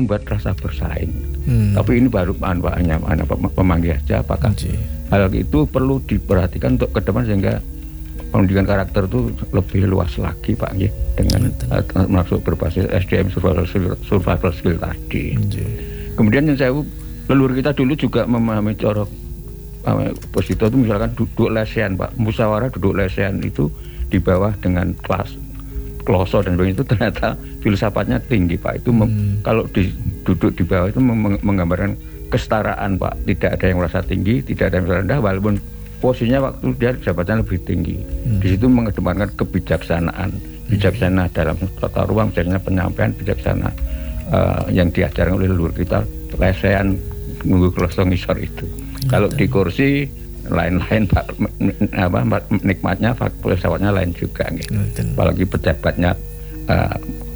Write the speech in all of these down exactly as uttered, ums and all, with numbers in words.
membuat rasa bersaing. Hmm. Tapi ini baru hanya pemanggil saja. Apakah Anjir. hal itu perlu diperhatikan untuk ke depan sehingga pendidikan karakter itu lebih luas lagi Pak ya, dengan uh, masuk berbasis S D M survival skill, survival skill tadi. Anjir. Kemudian yang saya leluhur kita dulu juga memahami corok uh, posito itu misalkan duduk lesehan Pak, musyawarah duduk lesehan itu di bawah dengan kelas kloso dan sebagainya itu ternyata filsafatnya tinggi Pak. Itu hmm. mem, kalau di, duduk di bawah itu meng, menggambarkan kesetaraan Pak. Tidak ada yang merasa tinggi, tidak ada yang merasa rendah, walaupun posisinya waktu dia jabatannya lebih tinggi. Hmm. Di situ mengedepankan kebijaksanaan, bijaksana hmm. dalam tata ruang, bijaksana penyampaian, bijaksana uh, yang diajarkan oleh leluhur kita, lesehan nunggu kloso ngisor itu. Hmm. Kalau di kursi lain-lain Pak, apa nikmatnya filsafatnya lain juga gitu. Hmm. Apalagi pejabatnya uh,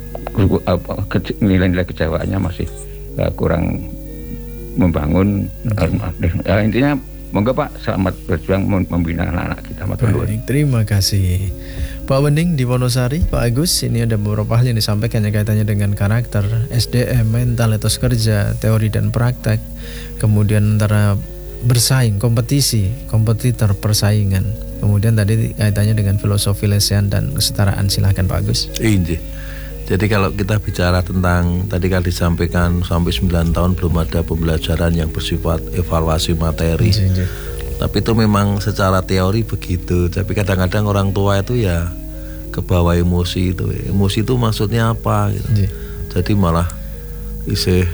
nilai-nilai kejawaannya masih uh, kurang membangun. Hmm. Uh, intinya monggo Pak, selamat berjuang membina anak-anak kita. Baik, terima kasih Pak Wening di Wonosari. Pak Agus, ini ada beberapa hal yang disampaikan yang kaitannya dengan karakter, S D M, mental, etos kerja, teori dan praktek, kemudian antara bersaing, kompetisi, kompetitor, persaingan, kemudian tadi kaitannya dengan filosofi lesehan dan kesetaraan. Silahkan Pak Agus. Iya. Jadi kalau kita bicara tentang tadi kan disampaikan sampai sembilan tahun belum ada pembelajaran yang bersifat evaluasi materi. Inji, inji. Tapi itu memang secara teori begitu. Tapi kadang-kadang orang tua itu ya kebawa emosi itu. Emosi itu maksudnya apa gitu. Inji. Jadi malah isih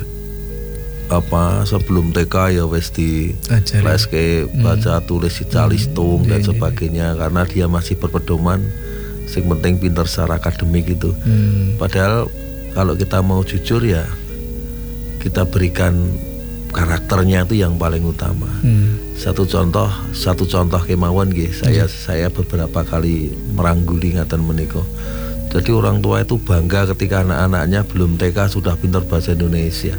apa sebelum T K ya wis di les ke baca hmm. tulis calistung hmm. dan sebagainya, karena dia masih berpedoman yang penting pintar secara akademik itu. Hmm. Padahal kalau kita mau jujur ya kita berikan karakternya itu yang paling utama. Hmm. Satu contoh, satu contoh kemauan nggih, saya hmm. saya beberapa kali merangguli ngaten menika. Jadi orang tua itu bangga ketika anak-anaknya belum T K sudah pintar bahasa Indonesia.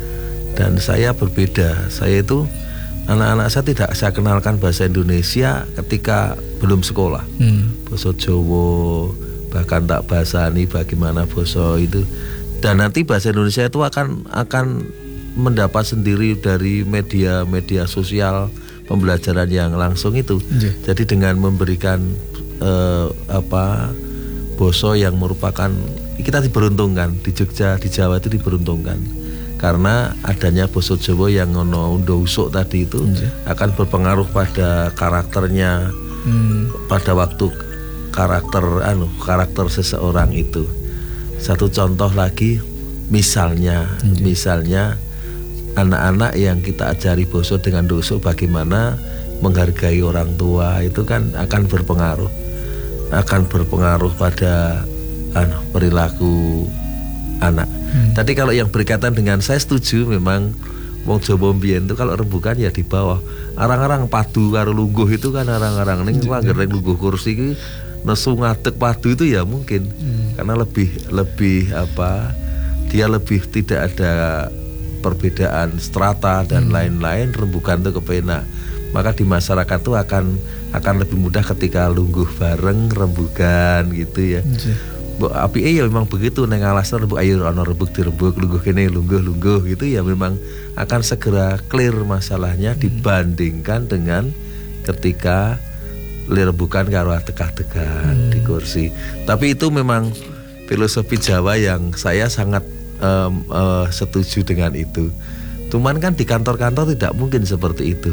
Dan saya berbeda, saya itu anak-anak saya tidak saya kenalkan bahasa Indonesia ketika belum sekolah. Hmm. Basa Jawa, bahkan tak bahasani bagaimana basa itu. Dan nanti bahasa Indonesia itu akan akan mendapat sendiri dari media-media sosial pembelajaran yang langsung itu. Yeah. Jadi dengan memberikan eh, apa basa yang merupakan, kita diberuntungkan di Jogja, di Jawa itu diberuntungkan. Karena adanya basa Jawa yang ono undo usuk tadi itu hmm. akan berpengaruh pada karakternya, hmm. pada waktu karakter anu karakter seseorang itu. Satu contoh lagi, misalnya hmm. misalnya anak-anak yang kita ajari basa dengan usuk bagaimana menghargai orang tua, itu kan akan berpengaruh akan berpengaruh pada anu perilaku anak. Hmm. Tadi kalau yang berkaitan dengan saya setuju, memang wong Jawa mbiyen itu kalau rembukan ya di bawah. Arang-arang padu karo lungguh itu kan arang-arang ning angger lungguh kursi iki nesu ngadeg padu itu ya mungkin. Hmm. Karena lebih lebih apa? Dia lebih tidak ada perbedaan strata dan hmm. lain-lain, rembukan itu kepenak. Maka di masyarakat itu akan akan lebih mudah ketika lungguh bareng rembukan gitu ya. Hmm. Api ya memang begitu, neng alasan rebuk air ana rebuk dirembuk lungguh kene lungguh-lungguh gitu ya, memang akan segera clear masalahnya hmm. dibandingkan dengan ketika lerembukan karo tekah-tekah hmm. di kursi. Tapi itu memang filosofi Jawa yang saya sangat um, uh, setuju dengan itu. Cuman kan di kantor-kantor tidak mungkin seperti itu.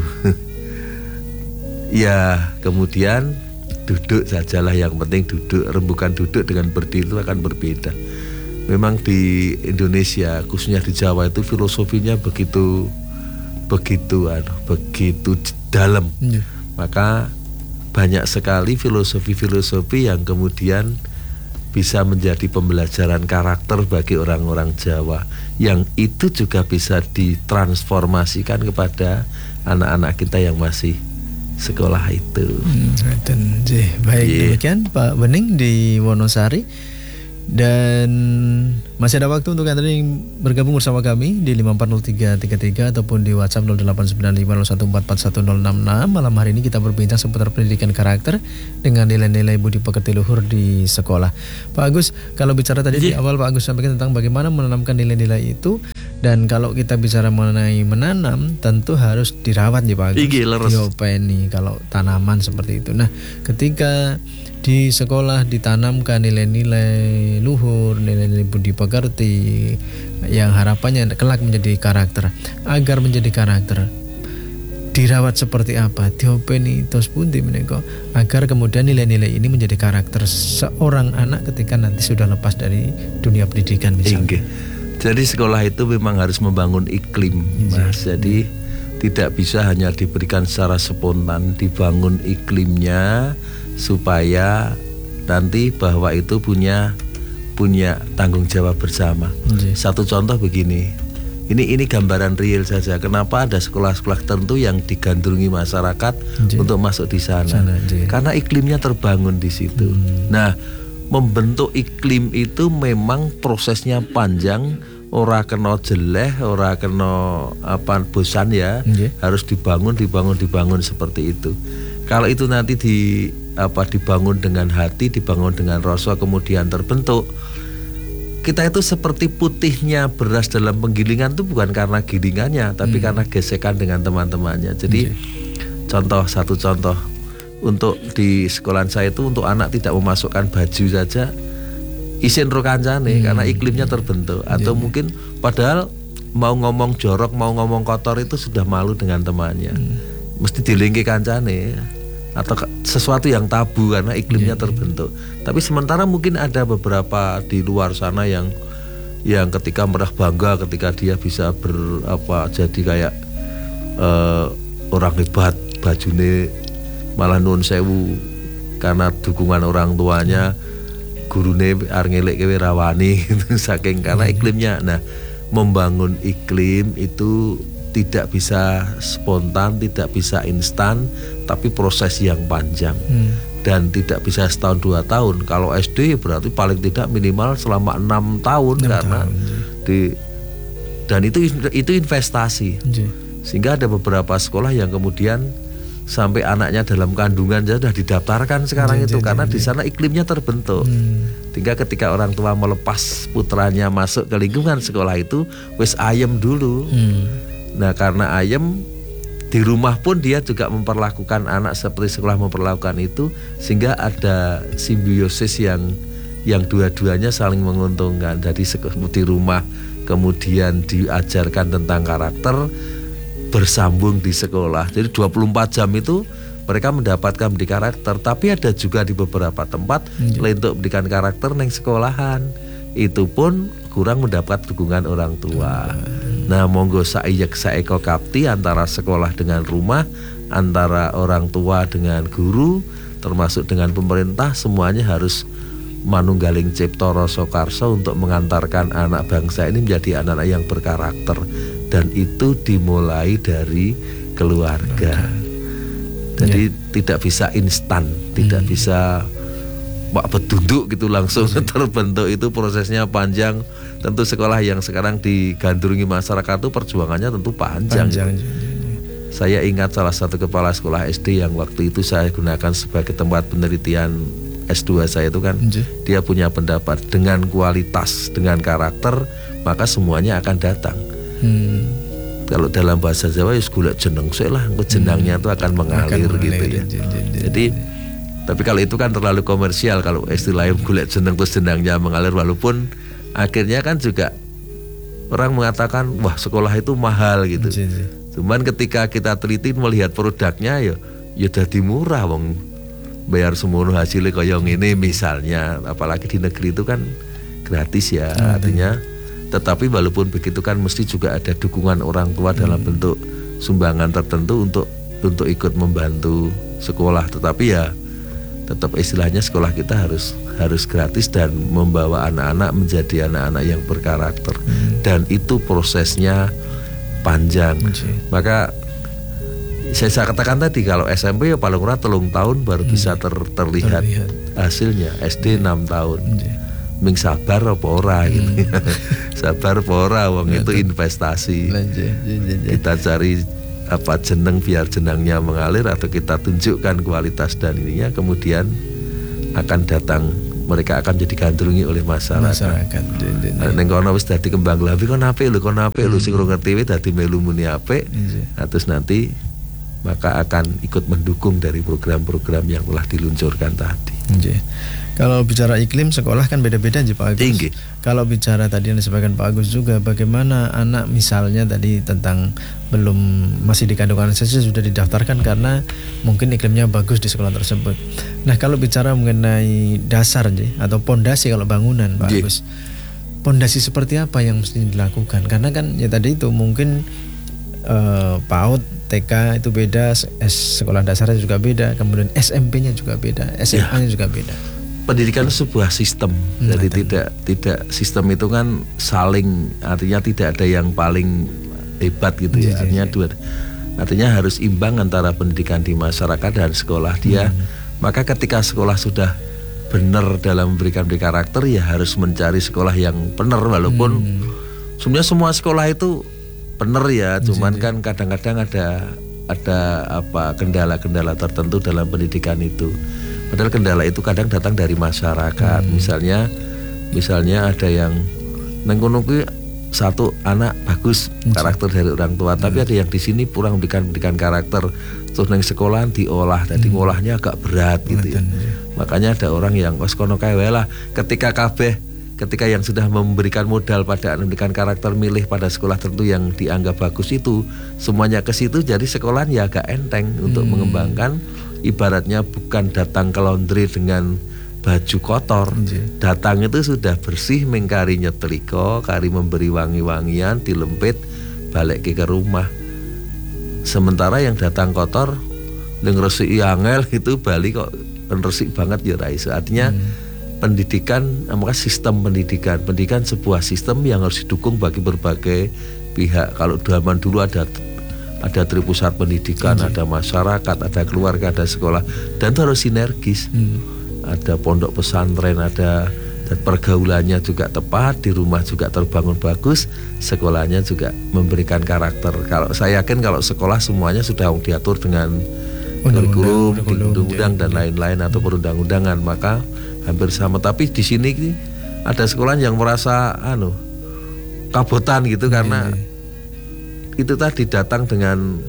Ya kemudian duduk sajalah, yang penting duduk, rembukan duduk dengan berdiri itu akan berbeda. Memang di Indonesia khususnya di Jawa itu filosofinya begitu begitu anu, begitu dalam. Yeah. Maka banyak sekali filosofi-filosofi yang kemudian bisa menjadi pembelajaran karakter bagi orang-orang Jawa, yang itu juga bisa ditransformasikan kepada anak-anak kita yang masih sekolah itu. Hmm, dan, baik yeah. Demikian Pak Wening di Wonosari. Dan masih ada waktu untuk Anda yang bergabung bersama kami di lima empat nol tiga tiga tiga ataupun di WhatsApp nol delapan sembilan lima nol satu empat empat satu nol enam enam. Malam hari ini kita berbincang seputar pendidikan karakter dengan nilai-nilai budi pekerti luhur di sekolah. Pak Agus, kalau bicara tadi di awal Pak Agus sampaikan tentang bagaimana menanamkan nilai-nilai itu, dan kalau kita bicara mengenai menanam tentu harus dirawat ya Pak Agus. Diopeni kalau tanaman seperti itu. Nah, ketika di sekolah ditanamkan nilai-nilai luhur, nilai-nilai budi pekerti yang harapannya kelak menjadi karakter. Agar menjadi karakter, dirawat seperti apa? Diopeni tos pundi menika agar kemudian nilai-nilai ini menjadi karakter seorang anak ketika nanti sudah lepas dari dunia pendidikan misalnya. Jadi sekolah itu memang harus membangun iklim, Mas. Jadi tidak bisa hanya diberikan secara spontan, dibangun iklimnya supaya nanti bahwa itu punya punya tanggung jawab bersama. Jee. Satu contoh begini, ini ini gambaran real saja. Kenapa ada sekolah-sekolah tertentu yang digandrungi masyarakat Jee. untuk masuk di sana? sana Karena iklimnya terbangun di situ. Hmm. Nah, membentuk iklim itu memang prosesnya panjang. Ora kena jeleh, ora kena apa bosan ya. Jee. Harus dibangun, dibangun, dibangun seperti itu. Kalau itu nanti di apa dibangun dengan hati, dibangun dengan rasa, kemudian terbentuk. Kita itu seperti putihnya beras dalam penggilingan itu bukan karena gilingannya, tapi hmm. karena gesekan dengan teman-temannya. Jadi hmm. contoh satu contoh untuk di sekolahan saya itu untuk anak tidak memasukkan baju saja isin ro kancane hmm. karena iklimnya terbentuk. Atau hmm. mungkin padahal mau ngomong jorok, mau ngomong kotor itu sudah malu dengan temannya. Hmm. Mesti dilingki kancane atau sesuatu yang tabu karena iklimnya yeah, terbentuk. Yeah. Tapi sementara mungkin ada beberapa di luar sana yang yang ketika merah bangga ketika dia bisa ber apa jadi kayak uh, orang hebat, bajune malah nun sewu karena dukungan orang tuanya, gurune arep ngelek kewe rawani gitu saking karena iklimnya. Nah, membangun iklim itu tidak bisa spontan, tidak bisa instan, tapi proses yang panjang hmm. dan tidak bisa setahun dua tahun. Kalau S D berarti paling tidak minimal selama enam tahun enam karena tahun, di dan itu itu investasi. Jee. Sehingga ada beberapa sekolah yang kemudian sampai anaknya dalam kandungan sudah didaftarkan sekarang jee, itu jee, karena jee. di sana iklimnya terbentuk. Hmm. Sehingga ketika orang tua melepas putranya masuk ke lingkungan sekolah itu wis ayem dulu. Hmm. Nah, karena ayem di rumah pun dia juga memperlakukan anak seperti sekolah memperlakukan itu, sehingga ada simbiosis yang yang dua-duanya saling menguntungkan. Jadi di rumah kemudian diajarkan tentang karakter, bersambung di sekolah. Jadi dua puluh empat jam itu mereka mendapatkan di karakter, tapi ada juga di beberapa tempat lain untuk pendidikan karakter neng sekolahan. Itu pun kurang mendapat dukungan orang tua. Nah, monggo saiyek saeko kapti antara sekolah dengan rumah, antara orang tua dengan guru, termasuk dengan pemerintah, semuanya harus manunggaling cipta rasa karsa untuk mengantarkan anak bangsa ini menjadi anak-anak yang berkarakter, dan itu dimulai dari keluarga. Jadi ya. tidak bisa instan, tidak hmm. bisa Pak betunduk gitu langsung terbentuk, itu prosesnya panjang. Tentu sekolah yang sekarang digandrungi masyarakat itu perjuangannya tentu panjang, panjang. Saya ingat salah satu kepala sekolah S D yang waktu itu saya gunakan sebagai tempat penelitian S dua saya itu kan Jee. dia punya pendapat dengan kualitas, dengan karakter, maka semuanya akan datang. hmm. Kalau dalam bahasa Jawa ya golek jeneng sik lah, jenangnya itu hmm. akan mengalir akan gitu ya. Jee, jee, jee. Jadi tapi kalau itu kan terlalu komersial, kalau istilahnya golek jeneng terus jenangnya mengalir, walaupun akhirnya kan juga orang mengatakan wah sekolah itu mahal gitu. Jee. Cuman ketika kita teliti melihat produknya ya ya dadi murah wong bayar semono hasilnya kaya ngene misalnya, apalagi di negeri itu kan gratis ya hmm. artinya. Tetapi walaupun begitu kan mesti juga ada dukungan orang tua hmm. dalam bentuk sumbangan tertentu untuk untuk ikut membantu sekolah. Tetapi ya tetap istilahnya sekolah kita harus harus gratis dan membawa anak-anak menjadi anak-anak yang berkarakter. hmm. Dan itu prosesnya panjang. hmm. Maka saya, saya katakan tadi kalau S M P ya paling kurang telung tahun baru hmm. bisa ter, terlihat, terlihat hasilnya. S D enam tahun. hmm. ming sabar apa ora hmm. gitu. Sabar apa ora wong itu investasi. Kita cari apa jeneng biar jenengnya mengalir, atau kita tunjukkan kualitas dan ininya, kemudian akan datang, mereka akan jadi gandrungi oleh masyarakat. Masyarakat. Neng kono wis dadi kembang lambi kon apik lho, kon apik lho, sing ora ngerti wis dadi melu muni apik. Terus nanti maka akan ikut mendukung dari program-program yang telah diluncurkan tadi. Nggih. Kalau bicara iklim sekolah kan beda-beda aja Pak Agus. Tinggi. Kalau bicara tadi yang disampaikan Pak Agus juga, bagaimana anak misalnya tadi tentang belum masih di kandungan saja sudah didaftarkan karena mungkin iklimnya bagus di sekolah tersebut. Nah kalau bicara mengenai dasar aja atau pondasi kalau bangunan Pak J. Agus, pondasi seperti apa yang mesti dilakukan? Karena kan ya tadi itu mungkin uh, PAUD, T K itu beda, S sekolah dasarnya juga beda, kemudian S M P-nya juga beda, S M A-nya ya. juga beda. Pendidikan itu sebuah sistem, hmm, jadi betul. tidak tidak sistem itu kan saling, artinya tidak ada yang paling hebat gitu ya, artinya dua, artinya harus imbang antara pendidikan di masyarakat dan sekolah dia. Hmm. Maka ketika sekolah sudah benar dalam memberikan karakter, ya harus mencari sekolah yang benar, walaupun hmm. sebenarnya semua sekolah itu benar ya, cuman kan kadang-kadang ada ada apa kendala-kendala tertentu dalam pendidikan itu. Padahal kendala itu kadang datang dari masyarakat. Hmm. Misalnya, misalnya ada yang nengkono kuwi satu anak bagus karakter dari orang tua, hmm. tapi ada yang di sini kurang memberikan pendidikan karakter. Terus neng sekolah diolah, jadi hmm. ngolahnya agak berat gitu ya. Makanya ada orang yang wes kono kae wae lah. Ketika kabeh, ketika yang sudah memberikan modal pada memberikan karakter, milih pada sekolah tertentu yang dianggap bagus itu, semuanya ke situ, jadi sekolah ya agak enteng hmm. untuk mengembangkan. Ibaratnya bukan datang ke laundry dengan baju kotor, J. datang itu sudah bersih, mengkari nyetrika, kari memberi wangi-wangian, dilempit, balik ke rumah. Sementara yang datang kotor, ngresiki angel itu balik kok resik banget ya raiso. Artinya hmm. pendidikan, maka sistem pendidikan, pendidikan sebuah sistem yang harus didukung bagi berbagai pihak. Kalau zaman dulu ada ada tripusat pendidikan, hmm. ada masyarakat, ada keluarga, ada sekolah, dan itu harus sinergis. Hmm. Ada pondok pesantren, ada dan pergaulannya juga tepat, di rumah juga terbangun bagus, sekolahnya juga memberikan karakter. Kalau saya yakin kalau sekolah semuanya sudah diatur dengan kurikulum, undang-undang dan lain-lain atau perundang-undangan, maka hampir sama. Tapi di sini ada sekolah yang merasa anu kabotan gitu, karena hmm. itu tadi datang dengan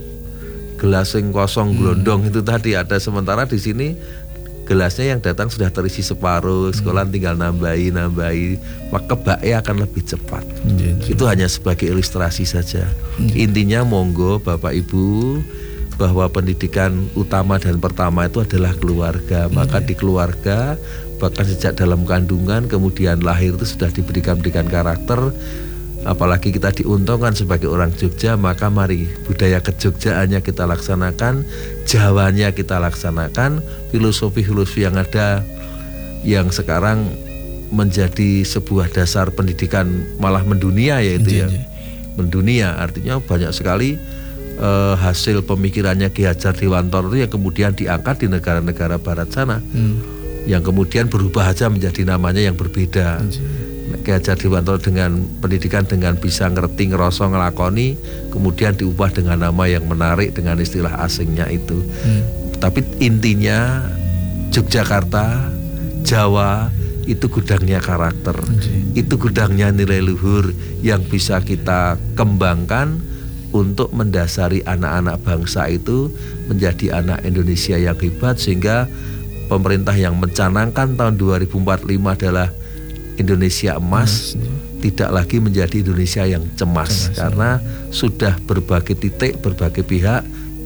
gelas yang kosong glondong hmm. itu tadi ada, sementara di sini gelasnya yang datang sudah terisi separuh, sekolah hmm. tinggal nambahi nambahi, maka baknya akan lebih cepat. Hmm. Itu hanya sebagai ilustrasi saja. Hmm. Intinya monggo Bapak Ibu, bahwa pendidikan utama dan pertama itu adalah keluarga. Hmm. Maka di keluarga, bahkan sejak dalam kandungan kemudian lahir itu sudah diberikan pendidikan karakter. Apalagi kita diuntungkan sebagai orang Jogja, maka mari budaya kejogjaannya kita laksanakan, Jawanya kita laksanakan, filosofi-filosofi yang ada yang sekarang menjadi sebuah dasar pendidikan malah mendunia, yaitu ya mendunia. Artinya banyak sekali eh, hasil pemikirannya Ki Hajar Dewantara itu yang kemudian diangkat di negara-negara barat sana, hmm. yang kemudian berubah aja menjadi namanya yang berbeda. Hmm. Ki Hajar Dewantara dengan pendidikan dengan bisa ngerti, ngerasa, ngelakoni, kemudian diubah dengan nama yang menarik dengan istilah asingnya itu. Hmm. Tapi intinya Yogyakarta, Jawa itu gudangnya karakter, hmm. itu gudangnya nilai luhur yang bisa kita kembangkan untuk mendasari anak-anak bangsa itu menjadi anak Indonesia yang hebat, sehingga pemerintah yang mencanangkan tahun dua ribu empat puluh lima adalah Indonesia emas, hmm. tidak lagi menjadi Indonesia yang cemas, cemas karena ya. Sudah berbagai titik, berbagai pihak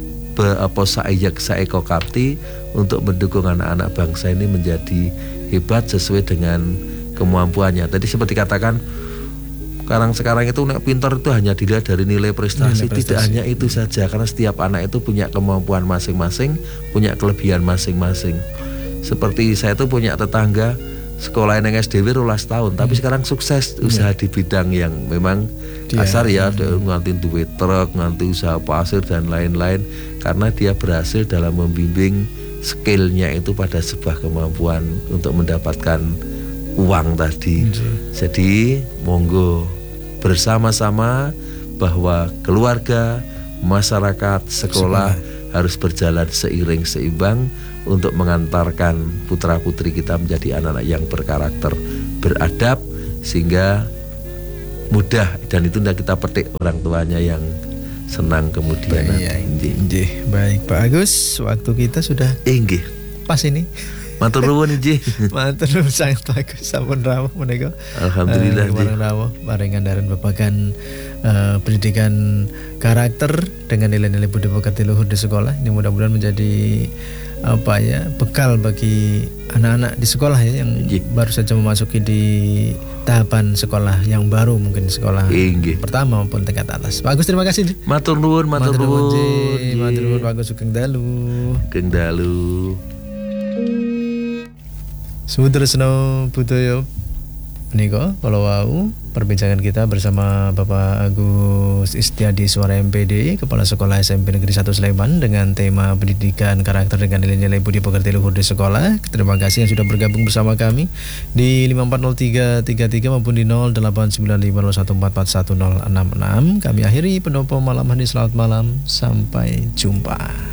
apa saeyak saeko kapti untuk mendukung anak-anak bangsa ini menjadi hebat sesuai dengan kemampuannya. Tadi seperti katakan, sekarang sekarang itu nek pintar itu hanya dilihat dari nilai prestasi, nilai prestasi. Tidak hanya itu saja, karena setiap anak itu punya kemampuan masing-masing, punya kelebihan masing-masing. Seperti saya itu punya tetangga sekolah N S D W rolas tahun, tapi hmm. sekarang sukses usaha yeah. di bidang yang memang dia, kasar ya, hmm. nganti duit truk, nganti usaha pasir dan lain-lain, karena dia berhasil dalam membimbing skillnya itu pada sebuah kemampuan untuk mendapatkan uang tadi. Jadi monggo bersama-sama bahwa keluarga, masyarakat, sekolah, sekolah harus berjalan seiring seimbang untuk mengantarkan putra-putri kita menjadi anak-anak yang berkarakter, beradab, sehingga mudah dan itu tidak kita petik orang tuanya yang senang kemudian. Baik, baik Pak Agus, waktu kita sudah inggih pas ini. Matur nuwun inggih. Matur nuwun sangat bagus, sampun rawuh menika. Alhamdulillah nggih. Uh, rawuh paring andaran babagan uh, pendidikan karakter dengan nilai-nilai budi pekerti luhur di sekolah. Ini mudah-mudahan menjadi apa ya, bekal bagi anak-anak di sekolah ya yang Inggih. Baru saja memasuki di tahapan sekolah yang baru, mungkin sekolah Inggih. Pertama maupun tingkat atas. Pak Agus, terima kasih. Matur nuwun, matur nuwun. Matur nuwun Pak Agus Sugeng Dalu. Sugeng Dalu. Sumutresno budaya menika kalau wau perbincangan kita bersama Bapak Agus Istiadi Suara M P D, Kepala Sekolah S M P Negeri satu Sleman, dengan tema pendidikan karakter dengan nilai-nilai budi pekerti luhur di sekolah. Terima kasih yang sudah bergabung bersama kami di lima empat nol tiga tiga tiga maupun di nol delapan sembilan lima nol satu empat empat satu nol enam enam. Kami akhiri pendopo malam hari. Selamat malam, sampai jumpa.